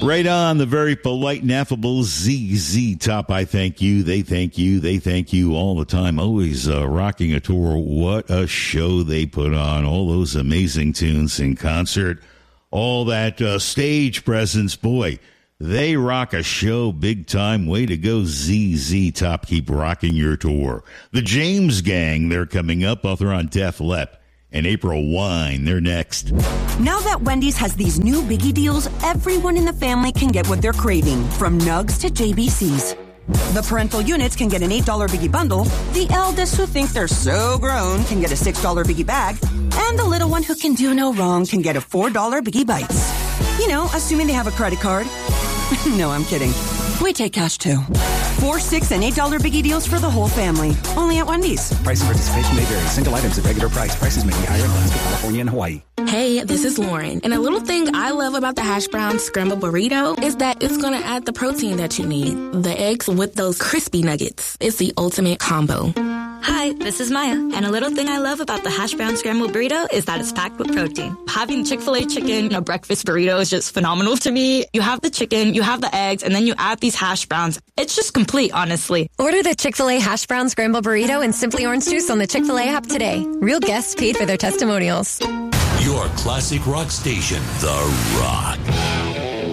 Right on, the very polite and affable ZZ Top. I thank you. They thank you. They thank you all the time. Always rocking a tour. What a show they put on. All those amazing tunes in concert. All that stage presence. Boy, they rock a show big time. Way to go, ZZ Top. Keep rocking your tour. The James Gang, they're coming up. They're on Def Lep. And April Wine, they're next. Now that Wendy's has these new biggie deals, everyone in the family can get what they're craving, from nugs to JBCs. The parental units can get an $8 biggie bundle, the eldest who think they're so grown can get a $6 biggie bag, and the little one who can do no wrong can get a $4 biggie bites. You know, assuming they have a credit card. No, I'm kidding. We take cash too. 4, 6, and $8 biggie deals for the whole family. Only at Wendy's. Price and participation may vary. Single items at regular price. Prices may be higher in Alaska, California, and Hawaii. Hey, this is Lauren. And a little thing I love about the hash brown scrambled burrito is that it's going to add the protein that you need. The eggs with those crispy nuggets. It's the ultimate combo. Hi, this is Maya, and a little thing I love about the hash brown scrambled burrito is that it's packed with protein. Having Chick-fil-A chicken in a breakfast burrito is just phenomenal to me. You have the chicken, you have the eggs, and then you add these hash browns. It's just complete, honestly. Order the Chick-fil-A hash brown scrambled burrito and Simply Orange Juice on the Chick-fil-A app today. Real guests paid for their testimonials. Your classic rock station, The Rock.